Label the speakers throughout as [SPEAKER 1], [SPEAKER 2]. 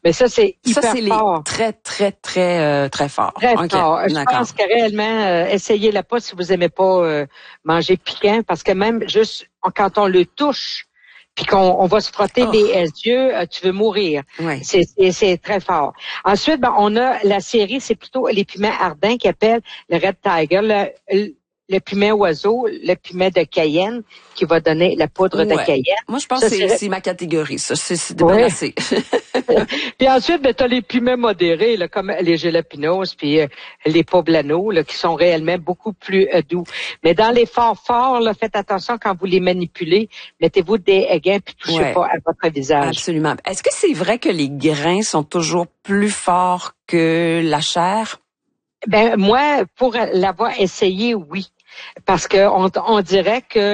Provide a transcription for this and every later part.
[SPEAKER 1] Mais ça, c'est hyper
[SPEAKER 2] ça, c'est
[SPEAKER 1] fort.
[SPEAKER 2] très, très, très, très fort.
[SPEAKER 1] Très
[SPEAKER 2] Okay,
[SPEAKER 1] fort. Je pense que réellement, essayez-le pas si vous aimez pas manger piquant, parce que même juste quand on le touche, puis qu'on va se frotter les yeux, tu veux mourir.
[SPEAKER 2] Oui.
[SPEAKER 1] C'est très fort. Ensuite, ben, on a la série, c'est plutôt les piments ardents qui appellent le Red Tiger, le piment oiseau, le piment de Cayenne qui va donner la poudre de Cayenne.
[SPEAKER 2] Moi, je pense que c'est ma catégorie, ça. C'est débarrassé.
[SPEAKER 1] Puis ensuite, ben, tu as les piments modérés, là, comme les jalapenos, puis les poblanos, là, qui sont réellement beaucoup plus doux. Mais dans les forts, là, faites attention quand vous les manipulez. Mettez-vous des gants puis touchez pas à votre visage.
[SPEAKER 2] Absolument. Est-ce que c'est vrai que les grains sont toujours plus forts que la chair?
[SPEAKER 1] Ben moi, pour l'avoir essayé, oui. Parce que on dirait que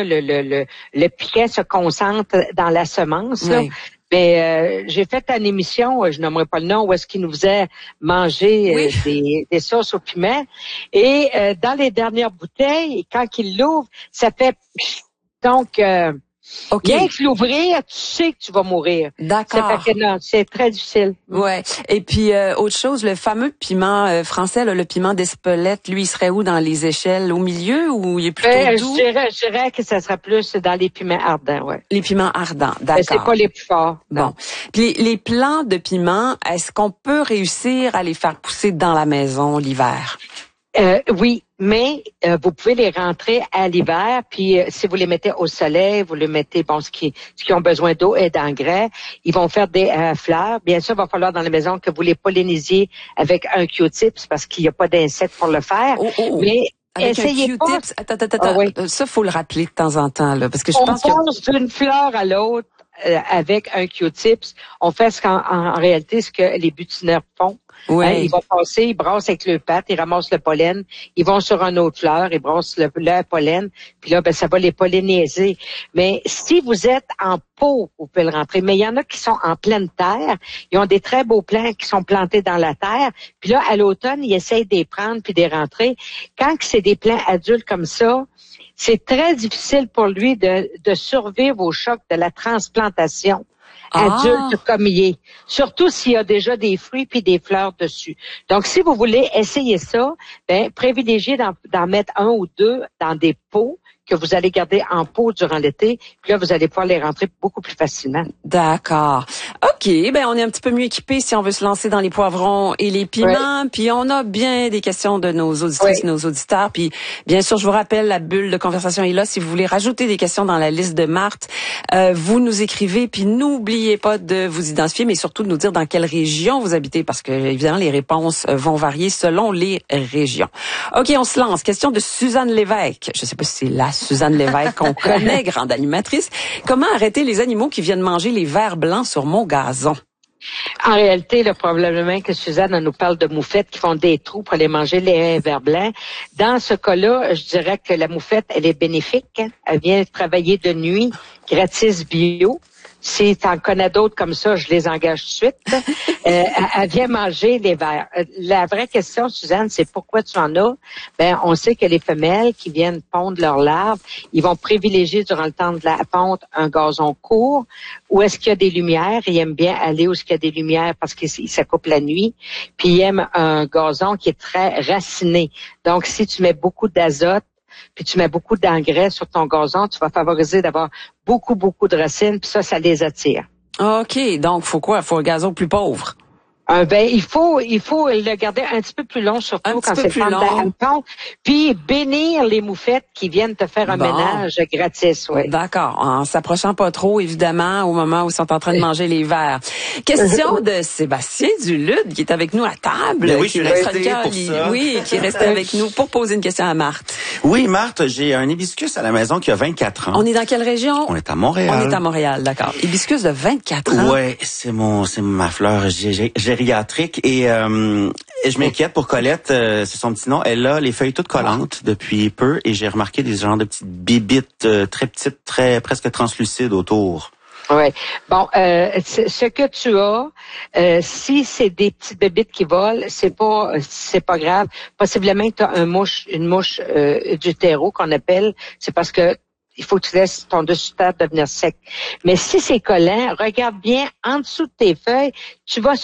[SPEAKER 1] le piquet se concentre dans la semence. Là. Mais j'ai fait une émission, je nommerai pas le nom, où est-ce qu'il nous faisait manger des sauces au piment. Et dans les dernières bouteilles, quand il l'ouvre, ça fait donc bien que l'ouvrir, tu sais que tu vas mourir.
[SPEAKER 2] D'accord.
[SPEAKER 1] Ça fait que non, c'est très difficile.
[SPEAKER 2] Ouais. Et puis autre chose, le fameux piment français, là, le piment d'Espelette, lui, il serait où dans les échelles, au milieu ou il est plutôt doux?
[SPEAKER 1] Je dirais que ça serait plus dans les piments ardents, ouais.
[SPEAKER 2] Les piments ardents, d'accord.
[SPEAKER 1] Mais c'est pas les plus forts.
[SPEAKER 2] Bon. Puis les plants de piment, est-ce qu'on peut réussir à les faire pousser dans la maison l'hiver?
[SPEAKER 1] Oui, mais vous pouvez les rentrer à l'hiver, puis si vous les mettez au soleil, vous les mettez, ce qui ont besoin d'eau et d'engrais, ils vont faire des fleurs. Bien sûr, il va falloir dans la maison que vous les pollinisiez avec un Q-tips parce qu'il n'y a pas d'insectes pour le faire. Mais
[SPEAKER 2] avec
[SPEAKER 1] essayez
[SPEAKER 2] un Q-tips, attends. Ça, faut le rappeler de temps en temps, là, parce que je pense que...
[SPEAKER 1] On passe d'une fleur à l'autre avec un Q-tips. On fait en réalité ce que les butineurs font.
[SPEAKER 2] Oui.
[SPEAKER 1] Ils vont passer, ils brassent avec leurs pattes, ils ramassent le pollen, ils vont sur une autre fleur, ils brassent le pollen, puis là, ben, ça va les polliniser. Mais si vous êtes en pot, vous pouvez le rentrer. Mais il y en a qui sont en pleine terre, ils ont des très beaux plants qui sont plantés dans la terre, puis là, à l'automne, ils essayent de les prendre puis de les rentrer. Quand c'est des plants adultes comme ça, c'est très difficile pour lui de survivre au choc de la transplantation. Adulte comme il est. Surtout s'il y a déjà des fruits puis des fleurs dessus. Donc, si vous voulez essayer ça, ben, privilégiez d'en mettre un ou deux dans des pots que vous allez garder en pot durant l'été. Puis là, vous allez pouvoir les rentrer beaucoup plus facilement.
[SPEAKER 2] D'accord. OK, ben on est un petit peu mieux équipés si on veut se lancer dans les poivrons et les piments. Puis on a bien des questions de nos auditrices, nos auditeurs. Puis bien sûr, je vous rappelle, la bulle de conversation est là. Si vous voulez rajouter des questions dans la liste de Marthe, vous nous écrivez. Puis n'oubliez pas de vous identifier, mais surtout de nous dire dans quelle région vous habitez, parce que évidemment, les réponses vont varier selon les régions. OK, on se lance. Question de Suzanne Lévesque. Je sais pas si c'est la Suzanne Lévesque qu'on connaît, grande animatrice. Comment arrêter les animaux qui viennent manger les vers blancs sur mon gazon?
[SPEAKER 1] En réalité, là, probablement que Suzanne elle nous parle de moufettes qui font des trous pour aller manger les vers blancs. Dans ce cas-là, je dirais que la moufette, elle est bénéfique. Hein? Elle vient travailler de nuit, gratis bio. Si tu en connais d'autres comme ça, je les engage tout de suite. Elle vient manger les vers. La vraie question, Suzanne, c'est pourquoi tu en as? Ben, on sait que les femelles qui viennent pondre leurs larves, ils vont privilégier durant le temps de la ponte un gazon court. Où est-ce qu'il y a des lumières? Ils aiment bien aller où est-ce qu'il y a des lumières parce qu'ils s'accoupent la nuit. Puis ils aiment un gazon qui est très raciné. Donc, si tu mets beaucoup d'azote, puis tu mets beaucoup d'engrais sur ton gazon, tu vas favoriser d'avoir beaucoup de racines, puis ça les attire.
[SPEAKER 2] OK, donc faut quoi? Faut un gazon plus pauvre.
[SPEAKER 1] Ben, il faut le garder un petit peu plus long, surtout quand c'est le temps de la ponte. Puis bénir les moufettes qui viennent te faire un ménage gratis, oui.
[SPEAKER 2] D'accord. En s'approchant pas trop, évidemment, au moment où ils sont en train de manger les vers. Question de Sébastien Dulude, qui est avec nous à table.
[SPEAKER 3] Oui, je suis resté pour ça.
[SPEAKER 2] Oui, qui est resté avec nous pour poser une question à Marthe.
[SPEAKER 3] Oui, Marthe, j'ai un hibiscus à la maison qui a 24 ans.
[SPEAKER 2] On est dans quelle région?
[SPEAKER 3] On est à Montréal.
[SPEAKER 2] On est à Montréal, d'accord. Hibiscus de 24 ans.
[SPEAKER 3] Ouais, c'est ma fleur gériatrique et je m'inquiète pour Colette, c'est son petit nom. Elle a les feuilles toutes collantes depuis peu et j'ai remarqué des genres de petites bibites très petites, presque translucides autour.
[SPEAKER 1] Oui. Bon, ce que tu as, si c'est des petites bébites qui volent, c'est pas grave. Possiblement que tu as une mouche du terreau qu'on appelle. C'est parce que il faut que tu laisses ton dessus de terre devenir sec. Mais si c'est collant, regarde bien en dessous de tes feuilles, tu vas